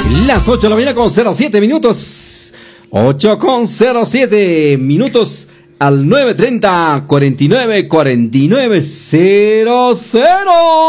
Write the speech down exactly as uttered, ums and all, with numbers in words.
Las ocho de la mañana con cero siete minutos. ocho con cero siete minutos al nueve treinta cuarenta y nueve cuarenta y nueve cero cero.